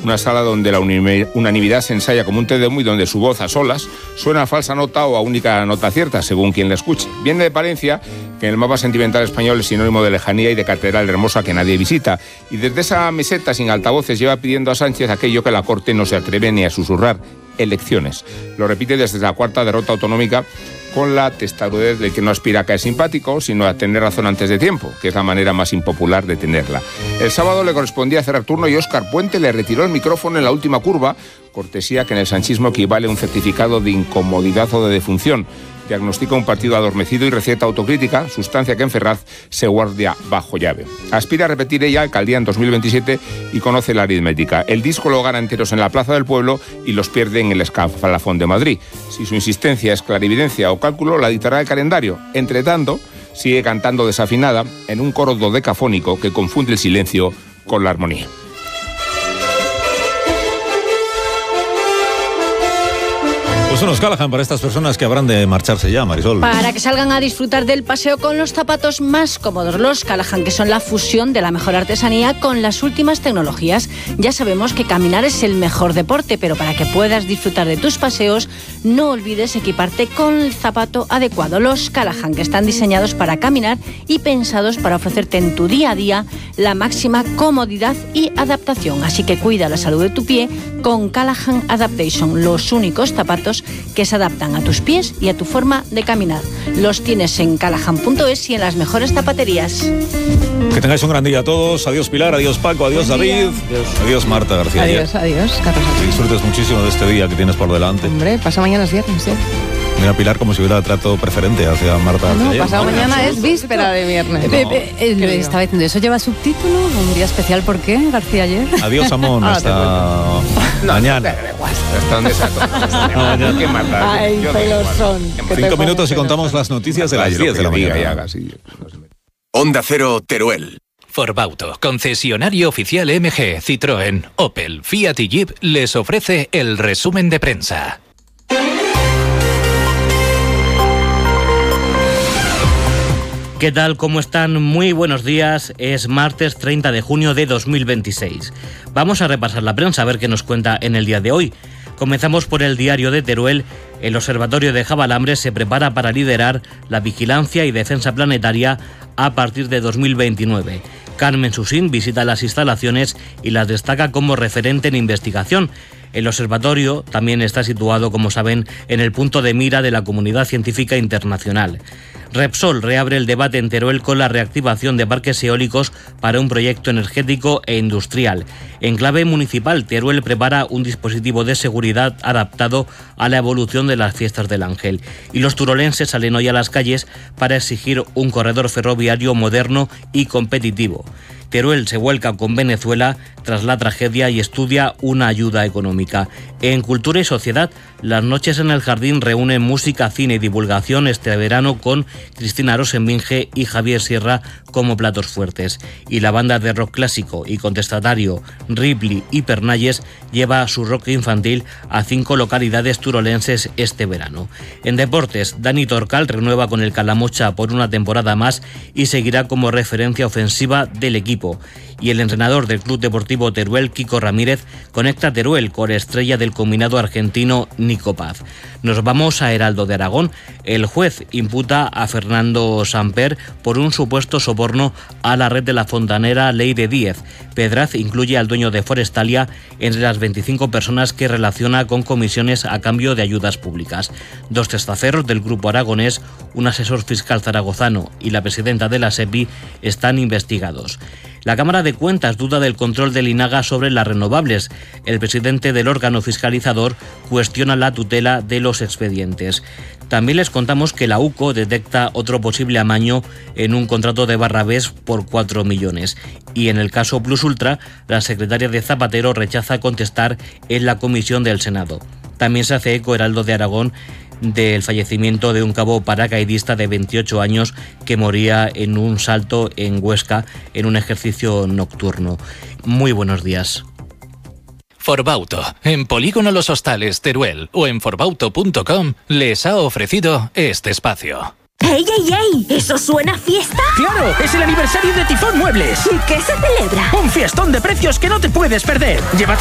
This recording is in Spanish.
una sala donde la unanimidad se ensaya como un té de humo y donde su voz a solas suena a falsa nota o a única nota cierta, según quien la escuche. Viene de Palencia, que en el mapa sentimental español es sinónimo de lejanía y de catedral hermosa que nadie visita. Y desde esa meseta sin altavoces lleva pidiendo a Sánchez aquello que la corte no se atreve ni a susurrar: elecciones. Lo repite desde la cuarta derrota autonómica, con la testarudez del que no aspira a caer simpático, sino a tener razón antes de tiempo, que es la manera más impopular de tenerla. El sábado le correspondía cerrar turno y Óscar Puente le retiró el micrófono en la última curva, cortesía que en el sanchismo equivale a un certificado de incomodidad o de defunción. Diagnostica un partido adormecido y receta autocrítica, sustancia que en Ferraz se guarda bajo llave. Aspira a repetir ella alcaldía en 2027 y conoce la aritmética. El disco lo gana enteros en la Plaza del Pueblo y los pierde en el escalafón de Madrid. Si su insistencia es clarividencia o cálculo, la dictará el calendario. Entre tanto, sigue cantando desafinada en un coro dodecafónico que confunde el silencio con la armonía. Pues unos Callahan para estas personas que habrán de marcharse ya, Marisol. Para que salgan a disfrutar del paseo con los zapatos más cómodos. Los Callahan, que son la fusión de la mejor artesanía con las últimas tecnologías. Ya sabemos que caminar es el mejor deporte, pero para que puedas disfrutar de tus paseos, no olvides equiparte con el zapato adecuado. Los Callahan, que están diseñados para caminar y pensados para ofrecerte en tu día a día la máxima comodidad y adaptación. Así que cuida la salud de tu pie con Callahan Adaptation, los únicos zapatos que se adaptan a tus pies y a tu forma de caminar. Los tienes en callahan.es y en las mejores zapaterías. Que tengáis un gran día a todos. Adiós Pilar, adiós Paco, adiós David, adiós Marta García. Adiós, Carlos. Que disfrutes muchísimo de este día que tienes por delante. Hombre, pasa mañana es viernes, ¿sí? Mira Pilar como si hubiera trato preferente hacia Marta. No, pasado mañana es víspera de viernes. Estaba diciendo, ¿eso lleva subtítulo? ¿Un día especial por qué, García ayer? Adiós Amón, hasta mañana. ¿Hasta dónde saco? ¿Qué mata? Ay, pelosón. 5 minutos y contamos las noticias de las 10 de la mañana. Onda Cero, Teruel. Forbauto, concesionario oficial MG, Citroën, Opel, Fiat y Jeep, les ofrece el resumen de prensa. ¿Qué tal? ¿Cómo están? Muy buenos días. Es martes 30 de junio de 2026. Vamos a repasar la prensa a ver qué nos cuenta en el día de hoy. Comenzamos por el diario de Teruel. El Observatorio de Javalambre se prepara para liderar la vigilancia y defensa planetaria a partir de 2029. Carmen Susín visita las instalaciones y las destaca como referente en investigación. El observatorio también está situado, como saben, en el punto de mira de la comunidad científica internacional. Repsol reabre el debate en Teruel con la reactivación de parques eólicos para un proyecto energético e industrial. En clave municipal, Teruel prepara un dispositivo de seguridad adaptado a la evolución de las fiestas del Ángel. Y los turolenses salen hoy a las calles para exigir un corredor ferroviario moderno y competitivo. Teruel se vuelca con Venezuela tras la tragedia y estudia una ayuda económica. En Cultura y Sociedad, las noches en el jardín reúnen música, cine y divulgación este verano con Cristina Rosenbinge y Javier Sierra como platos fuertes. Y la banda de rock clásico y contestatario Ripley y Pernalles lleva su rock infantil a 5 localidades turolenses este verano. En deportes, Dani Torcal renueva con el Calamocha por una temporada más y seguirá como referencia ofensiva del equipo. Y el entrenador del Club Deportivo Teruel, Kiko Ramírez, conecta Teruel con estrella del combinado argentino Nico Paz. Nos vamos a Heraldo de Aragón. El juez imputa a Fernando Samper por un supuesto soborno a la red de la fontanera Leire Díez. Pedraz incluye al dueño de Forestalia entre las 25 personas que relaciona con comisiones a cambio de ayudas públicas. 2 testaferros del grupo aragonés, un asesor fiscal zaragozano y la presidenta de la SEPI están investigados. La Cámara de Cuentas duda del control del INAGA sobre las renovables. El presidente del órgano fiscalizador cuestiona la tutela de los expedientes. También les contamos que la UCO detecta otro posible amaño en un contrato de Barrabés por 4 millones. Y en el caso Plus Ultra, la secretaria de Zapatero rechaza contestar en la comisión del Senado. También se hace eco Heraldo de Aragón del fallecimiento de un cabo paracaidista de 28 años que moría en un salto en Huesca en un ejercicio nocturno. Muy buenos días. Forbauto, en Polígono Los Hostales, Teruel o en forbauto.com les ha ofrecido este espacio. ¡Ey, ey, ey! ¿Eso suena a fiesta? ¡Claro! ¡Es el aniversario de Tifón Muebles! ¿Y qué se celebra? ¡Un fiestón de precios que no te puedes perder! Llévate